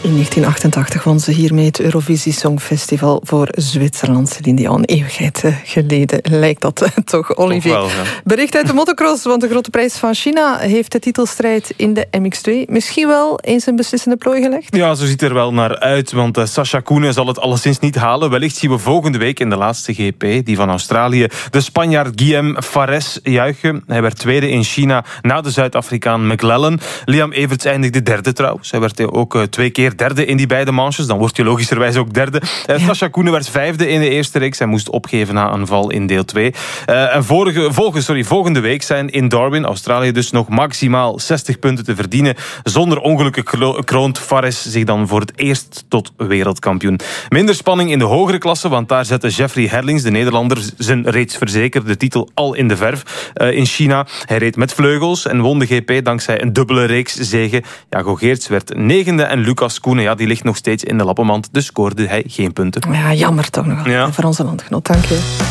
In 1988 won ze hiermee het Eurovisie Songfestival voor Zwitserland. Celine Dion, eeuwigheid geleden lijkt dat toch, Olivier. Wel, ja. Bericht uit de motocross, want de Grote Prijs van China heeft de titelstrijd in de MX2 misschien wel eens een beslissende plooi gelegd? Ja, zo ziet er wel naar uit, want Sacha Koenen zal het alleszins niet halen. Wellicht zien we volgende week in de laatste GP, die van Australië, de Spanjaard Guillem Fares juichen. Hij werd tweede in China na de Zuid-Afrikaan McLellan. Liam Everts eindigde derde trouwens. Hij werd ook 2 keer derde in die beide manches. Dan wordt hij logischerwijs ook derde. Sacha Koenen werd vijfde in de eerste reeks. Hij moest opgeven na een val in deel 2. En volgende week zijn in Darwin, Australië, dus nog maximaal 60 punten te verdienen. Zonder ongelukken kroont Fares zich dan voor het eerst tot wereldkampioen. Minder spanning in de hogere klasse, want daar zette Jeffrey Herlings, de Nederlander, zijn reeds verzekerde titel al in de verf in China. Hij reed met vleugels en won de GP dankzij een dubbele reeks zege. Jago Geerts werd negende en Lucas Koenen, die ligt nog steeds in de lappenmand, dus scoorde hij geen punten. Ja, jammer toch nog. Ja. Voor onze landgenoot. Dank je.